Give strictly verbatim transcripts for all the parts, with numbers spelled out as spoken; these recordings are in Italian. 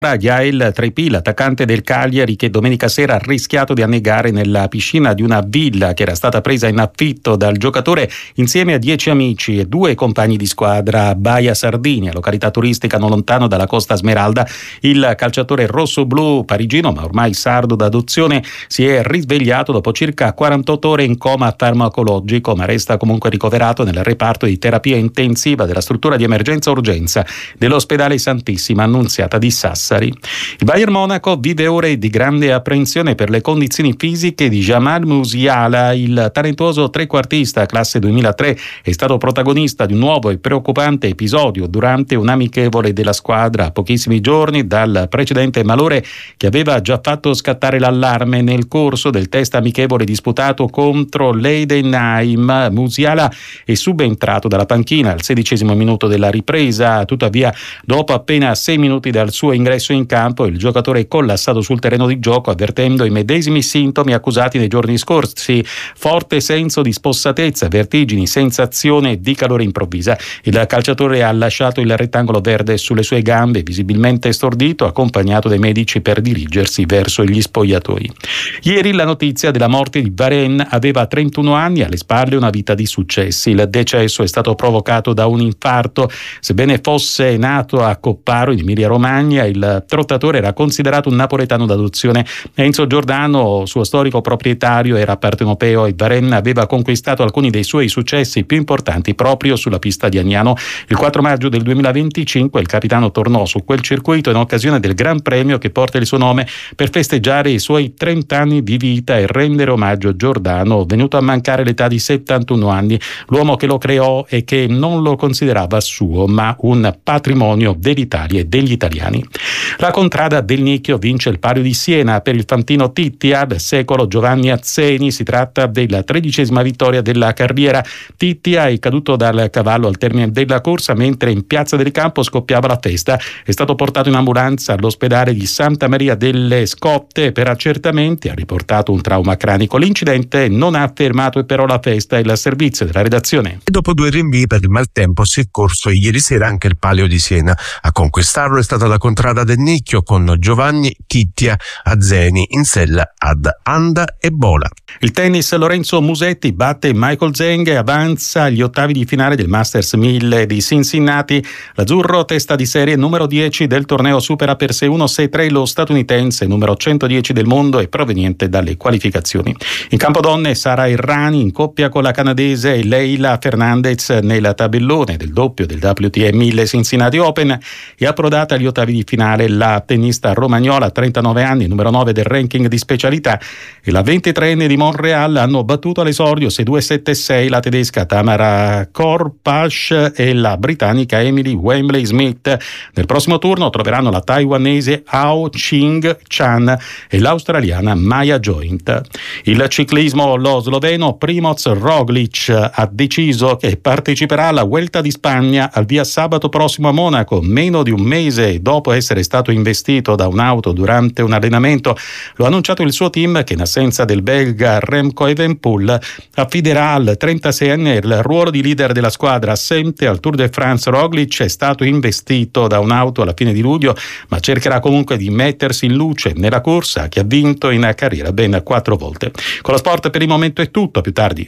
Yael Trepy, l'attaccante del Cagliari, che domenica sera ha rischiato di annegare nella piscina di una villa che era stata presa in affitto dal giocatore insieme a dieci amici e due compagni di squadra a Baia Sardinia, località turistica non lontano dalla Costa Smeralda. Il calciatore rossoblu parigino, ma ormai sardo d'adozione, si è risvegliato dopo circa quarantotto ore in coma farmacologico, ma resta comunque ricoverato nel reparto di terapia intensiva della struttura di emergenza-urgenza dell'ospedale Santissima Annunziata di Sassari. Il Bayern Monaco vive ore di grande apprensione per le condizioni fisiche di Jamal Musiala. Il talentuoso trequartista classe duemilatré è stato protagonista di un nuovo e preoccupante episodio durante un amichevole della squadra a pochissimi giorni dal precedente malore che aveva già fatto scattare l'allarme nel corso del test amichevole disputato contro l'Eidenheim. Musiala è subentrato dalla panchina al sedicesimo minuto della ripresa, tuttavia dopo appena sei minuti dal suo ingresso in campo il giocatore è collassato sul terreno di gioco avvertendo i medesimi sintomi accusati nei giorni scorsi: forte senso di spossatezza, vertigini, sensazione di calore improvvisa. Il calciatore ha lasciato il rettangolo verde sulle sue gambe, visibilmente stordito, accompagnato dai medici per dirigersi verso gli spogliatoi. Ieri la notizia della morte di Varenne. Aveva trentuno anni, alle spalle una vita di successi. Il decesso è stato provocato da un infarto. Sebbene fosse nato a Copparo in Emilia Romagna, il trottatore era considerato un napoletano d'adozione. Enzo Giordano, suo storico proprietario, era partenopeo e Varenne aveva conquistato alcuni dei suoi successi più importanti proprio sulla pista di Agnano. Il quattro maggio del duemilaventicinque il capitano tornò su quel circuito in occasione del Gran Premio che porta il suo nome per festeggiare i suoi trenta anni di vita e rendere omaggio a Giordano, venuto a mancare l'età di settantuno anni, l'uomo che lo creò e che non lo considerava suo ma un patrimonio dell'Italia e degli italiani. La contrada del Nicchio vince il Palio di Siena per il fantino Tittia del secolo Giovanni Azzeni. Si tratta della tredicesima vittoria della carriera. Tittia è caduto dal cavallo al termine della corsa mentre in piazza del campo scoppiava la festa. È stato portato in ambulanza all'ospedale di Santa Maria delle Scotte per accertamenti, ha riportato un trauma cranico. L'incidente non ha fermato però la festa e il servizio della redazione. E dopo due rinvii per il maltempo si è corso ieri sera anche il Palio di Siena. A conquistarlo è stata la contrada del Nicchio con Giovanni Tittia Azzeni in sella ad Anda e Bola. Il tennis, Lorenzo Musetti batte Michael Zheng e avanza agli ottavi di finale del Masters mille di Cincinnati. L'azzurro, testa di serie numero dieci del torneo, supera per sei uno sei tre lo statunitense numero centodieci del mondo e proveniente dalle qualificazioni. In campo donne, Sara Errani in coppia con la canadese Leila Fernandez nel tabellone del doppio del W T A mille Cincinnati Open è approdata agli ottavi di finale la tennista romagnola, trentanove anni, numero nove del ranking di specialità, e la ventitreenne di Montreal. Hanno battuto all'esordio sei due sette sei la tedesca Tamara Korpash e la britannica Emily Wembley Smith. Nel prossimo turno troveranno la taiwanese Ao Ching Chan e l'australiana Maya Joint. Il ciclismo, lo sloveno Primoz Roglic ha deciso che parteciperà alla Vuelta di Spagna al via sabato prossimo a Monaco, meno di un mese dopo essere stato investito da un'auto durante un allenamento. Lo ha annunciato il suo team, che in assenza del belga Remco Evenepoel affiderà al trentaseienne il ruolo di leader della squadra. Assente al Tour de France, Roglic è stato investito da un'auto alla fine di luglio, ma cercherà comunque di mettersi in luce nella corsa che ha vinto in carriera ben quattro volte. Con lo sport per il momento è tutto, a più tardi.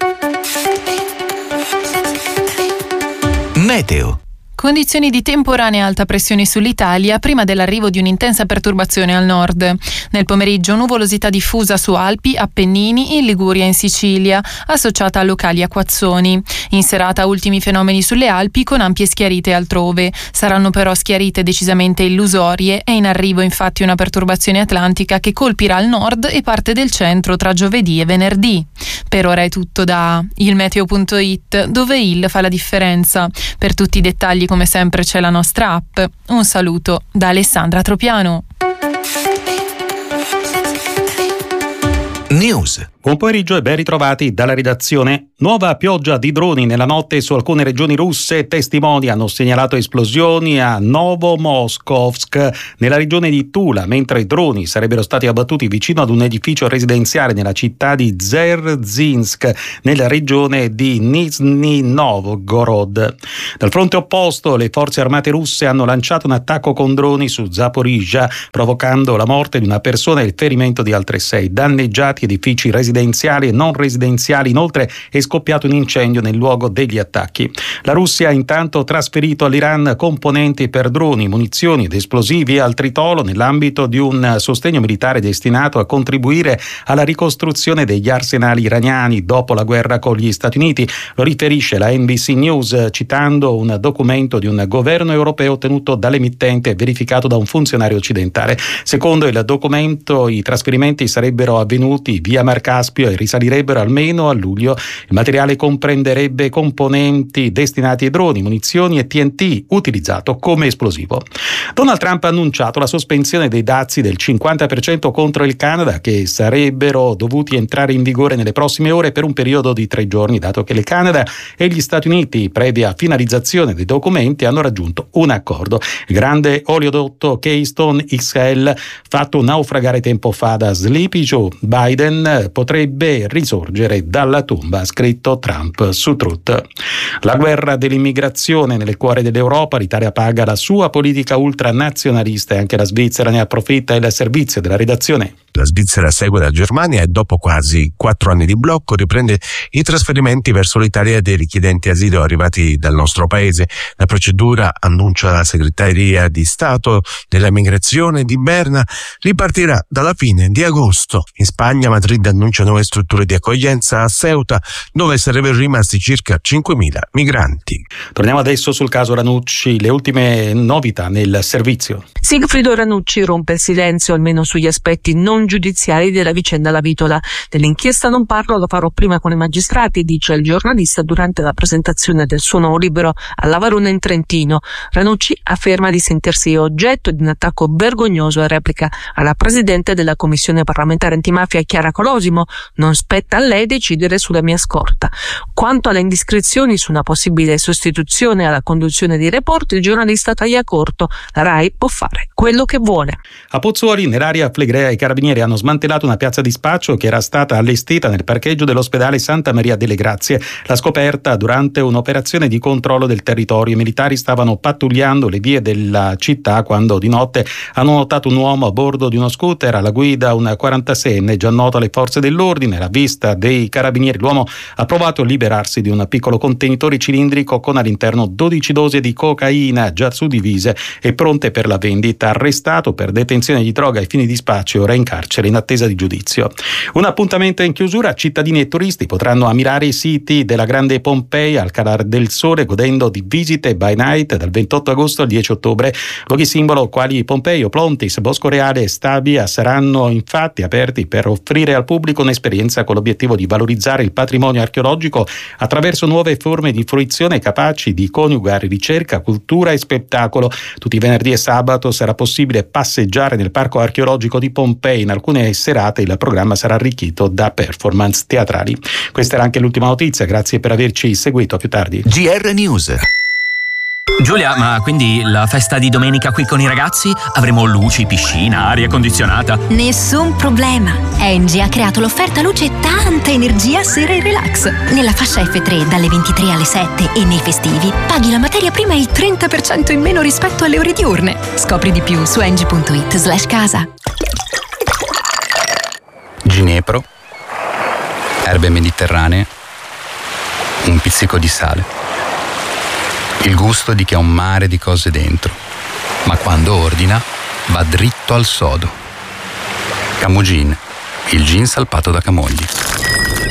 Meteo. Condizioni di temporanea alta pressione sull'Italia prima dell'arrivo di un'intensa perturbazione al nord. Nel pomeriggio nuvolosità diffusa su Alpi, Appennini, in Liguria e in Sicilia, associata a locali acquazzoni. In serata ultimi fenomeni sulle Alpi con ampie schiarite altrove. Saranno però schiarite decisamente illusorie. È in arrivo infatti una perturbazione atlantica che colpirà il nord e parte del centro tra giovedì e venerdì. Per ora è tutto da ilmeteo punto it, dove il fa la differenza. Per tutti i dettagli come sempre c'è la nostra app. Un saluto da Alessandra Tropiano. News. Buon pomeriggio e ben ritrovati dalla redazione. Nuova pioggia di droni nella notte su alcune regioni russe. Testimoni hanno segnalato esplosioni a Novomoskovsk, nella regione di Tula, mentre i droni sarebbero stati abbattuti vicino ad un edificio residenziale nella città di Dzerzhinsk, nella regione di Nizhny Novgorod. Dal fronte opposto, le forze armate russe hanno lanciato un attacco con droni su Zaporizhzhia, provocando la morte di una persona e il ferimento di altre sei. Danneggiati edifici residenziali residenziali e non residenziali. Inoltre è scoppiato un incendio nel luogo degli attacchi. La Russia ha intanto trasferito all'Iran componenti per droni, munizioni ed esplosivi al Tritolo nell'ambito di un sostegno militare destinato a contribuire alla ricostruzione degli arsenali iraniani dopo la guerra con gli Stati Uniti. Lo riferisce la N B C News citando un documento di un governo europeo ottenuto dall'emittente e verificato da un funzionario occidentale. Secondo il documento, i trasferimenti sarebbero avvenuti via Mar Caspio e risalirebbero almeno a luglio. Il materiale comprenderebbe componenti destinati ai droni, munizioni e T N T utilizzato come esplosivo. Donald Trump ha annunciato la sospensione dei dazi del cinquanta per cento contro il Canada, che sarebbero dovuti entrare in vigore nelle prossime ore per un periodo di tre giorni, dato che il Canada e gli Stati Uniti, previa finalizzazione dei documenti, hanno raggiunto un accordo. Il grande oleodotto Keystone X L, fatto naufragare tempo fa da Sleepy Joe Biden, potrebbe risorgere dalla tomba, ha scritto Trump su Truth. La guerra dell'immigrazione nel cuore dell'Europa, l'Italia paga la sua politica ultranazionalista e anche la Svizzera ne approfitta. Il servizio della redazione. La Svizzera segue la Germania e dopo quasi quattro anni di blocco riprende i trasferimenti verso l'Italia dei richiedenti asilo arrivati dal nostro paese. La procedura, annuncia la Segreteria di Stato della Migrazione di Berna, ripartirà dalla fine di agosto. In Spagna, Madrid annuncia nuove strutture di accoglienza a Ceuta, dove sarebbero rimasti circa cinquemila migranti. Torniamo adesso sul caso Ranucci, le ultime novità nel servizio. Sigfrido Ranucci rompe il silenzio, almeno sugli aspetti non giudiziari della vicenda La Vitola. Dell'inchiesta non parlo, lo farò prima con i magistrati, dice il giornalista durante la presentazione del suo nuovo libro a Lavarone in Trentino. Ranucci afferma di sentirsi oggetto di un attacco vergognoso e replica alla presidente della commissione parlamentare antimafia Chiara Colosimo: non spetta a lei decidere sulla mia scorta. Quanto alle indiscrezioni su una possibile sostituzione alla conduzione di Report, il giornalista taglia corto: la RAI può fare quello che vuole. A Pozzuoli, nell'area Flegrea, i carabinieri hanno smantellato una piazza di spaccio che era stata allestita nel parcheggio dell'ospedale Santa Maria delle Grazie. La scoperta durante un'operazione di controllo del territorio. I militari stavano pattugliando le vie della città quando di notte hanno notato un uomo a bordo di uno scooter, alla guida un quarantaseienne già noto alle forze dell'ordine. Alla vista dei carabinieri l'uomo ha provato a liberarsi di un piccolo contenitore cilindrico con all'interno dodici dosi di cocaina già suddivise e pronte per la vendita. Arrestato per detenzione di droga ai fini di spaccio, ora in carcere in attesa di giudizio. Un appuntamento in chiusura: cittadini e turisti potranno ammirare i siti della Grande Pompei al calar del sole, godendo di visite by night dal ventotto agosto al dieci ottobre. Luoghi simbolo quali Pompei, Oplontis, Bosco Reale e Stabia saranno infatti aperti per offrire al pubblico un'esperienza con l'obiettivo di valorizzare il patrimonio archeologico attraverso nuove forme di fruizione capaci di coniugare ricerca, cultura e spettacolo. Tutti i venerdì e sabato sarà possibile passeggiare nel parco archeologico di Pompei. In alcune serate il programma sarà arricchito da performance teatrali. Questa era anche l'ultima notizia, grazie per averci seguito, a più tardi. G R News. Giulia, ma quindi la festa di domenica qui con i ragazzi? Avremo luci, piscina, aria condizionata? Nessun problema. Engie ha creato l'offerta luce e tanta energia sera e relax. Nella fascia F tre dalle ventitré alle sette e nei festivi paghi la materia prima il trenta per cento in meno rispetto alle ore diurne. Scopri di più su engie punto it slash casa. Ginepro, erbe mediterranee, un pizzico di sale. Il gusto di chi ha un mare di cose dentro, ma quando ordina va dritto al sodo. Camogin, il gin salpato da Camogli.